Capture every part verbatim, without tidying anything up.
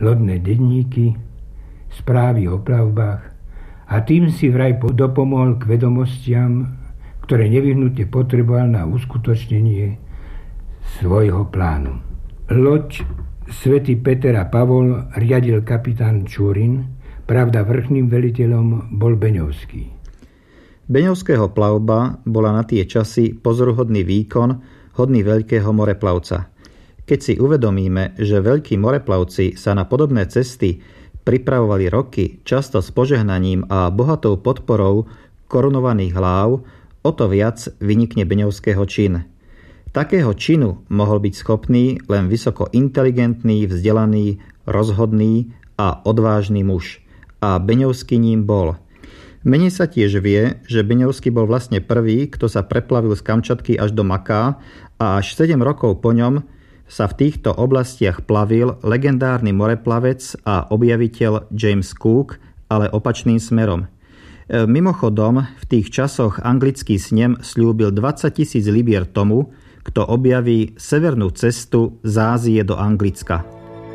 lodné denníky, správy o plavbách a tým si vraj dopomohol k vedomostiam, ktoré nevyhnutne potreboval na uskutočnenie svojho plánu. Loď Svätý Peter a Pavol riadil kapitán Čurin, pravda vrchným veliteľom bol Beňovský. Beňovského plavba bola na tie časy pozoruhodný výkon, hodný veľkého moreplavca. Keď si uvedomíme, že veľkí moreplavci sa na podobné cesty pripravovali roky, často s požehnaním a bohatou podporou korunovaných hlav, o to viac vynikne Beňovského čin. Takého činu mohol byť schopný len vysoko inteligentný, vzdelaný, rozhodný a odvážny muž. A Beňovský ním bol. Menej sa tiež vie, že Beňovský bol vlastne prvý, kto sa preplavil z Kamčatky až do Maká a až sedem rokov po ňom sa v týchto oblastiach plavil legendárny moreplavec a objaviteľ James Cook, ale opačným smerom. Mimochodom, v tých časoch anglický snem sľúbil dvadsaťtisíc libier tomu, kto objaví severnú cestu z Ázie do Anglicka.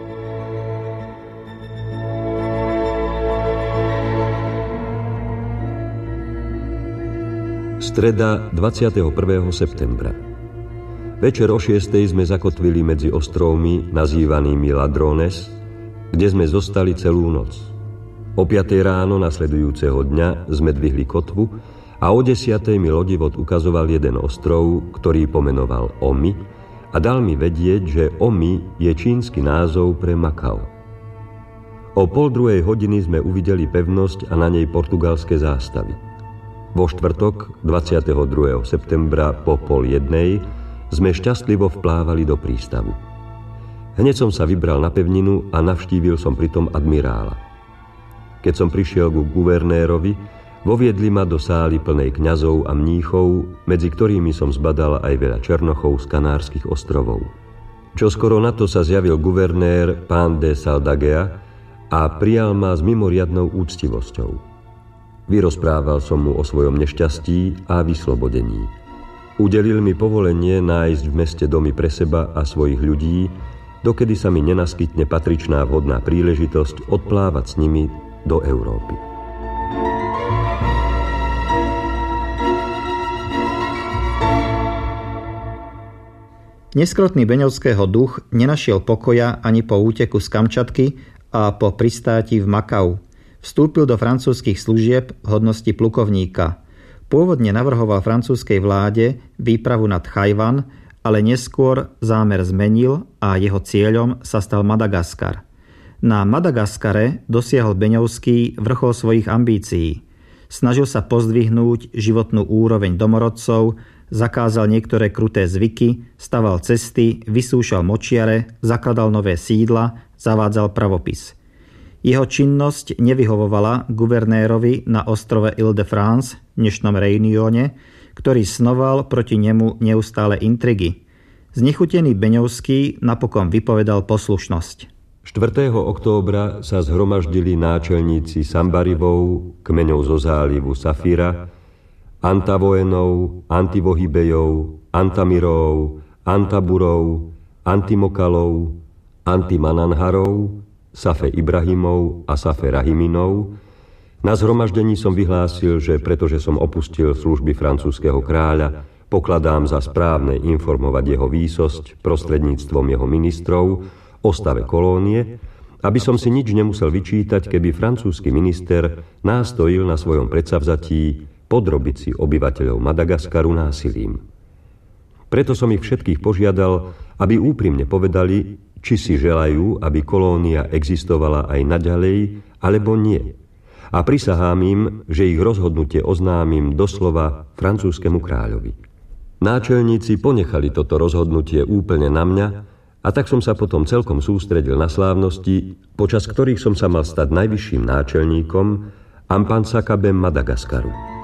Streda dvadsiateho prvého septembra. Večer o šiestej sme zakotvili medzi ostrovmi nazývanými Ladrones, kde sme zostali celú noc. O piatej ráno nasledujúceho dňa sme dvihli kotvu a o desiatej mi lodivod ukazoval jeden ostrov, ktorý pomenoval Omi a dal mi vedieť, že Omi je čínsky názov pre Makao. O pol druhej hodiny sme uvideli pevnosť a na nej portugalské zástavy. Vo štvrtok, dvadsiateho druhého septembra po pol jednej, sme šťastlivo vplávali do prístavu. Hneď som sa vybral na pevninu a navštívil som pritom admirála. Keď som prišiel ku guvernérovi, voviedli ma do sály plnej kňazov a mníchov, medzi ktorými som zbadal aj veľa černochov z Kanárskych ostrovov. Čoskoro na to sa zjavil guvernér pán de Saldagea a prijal ma s mimoriadnou úctivosťou. Vyrozprával som mu o svojom nešťastí a vyslobodení. Udelil mi povolenie nájsť v meste domy pre seba a svojich ľudí, dokedy sa mi nenaskytne patričná vhodná príležitosť odplávať s nimi do Európy. Neskrotný Beňovského duch nenašiel pokoja ani po úteku z Kamčatky a po pristáti v Makau. Vstúpil do francúzskych služieb v hodnosti plukovníka. Pôvodne navrhoval francúzskej vláde výpravu nad Chajvan, ale neskôr zámer zmenil a jeho cieľom sa stal Madagaskar. Na Madagaskare dosiahol Beňovský vrchol svojich ambícií. Snažil sa pozdvihnúť životnú úroveň domorodcov, zakázal niektoré kruté zvyky, staval cesty, vysúšal močiare, zakladal nové sídla, zavádzal pravopis. Jeho činnosť nevyhovovala guvernérovi na ostrove Ile-de-France, dnešnom Réunione, ktorý snoval proti nemu neustále intrigy. Znechutený Beňovský napokon vypovedal poslušnosť. štvrtého októbra sa zhromaždili náčelníci Sambarivov, kmeňov zo zálivu Safira, Antavoenov, Antivohybejov, Antamirov, Antaburov, Antimokalov, Antimananharov, Safe Ibrahimov a Safe Rahiminov. Na zhromaždení som vyhlásil, že pretože som opustil služby francúzskeho kráľa, pokladám za správne informovať jeho výsosť prostredníctvom jeho ministrov o stave kolónie, aby som si nič nemusel vyčítať, keby francúzsky minister nástojil na svojom predsavzatí podrobiť si obyvateľov Madagaskaru násilím. Preto som ich všetkých požiadal, aby úprimne povedali, či si želajú, aby kolónia existovala aj naďalej, alebo nie. A prisahám im, že ich rozhodnutie oznámim doslova francúzskemu kráľovi. Náčelníci ponechali toto rozhodnutie úplne na mňa, a tak som sa potom celkom sústredil na slávnosti, počas ktorých som sa mal stať najvyšším náčelníkom Ampansakabem Madagaskaru.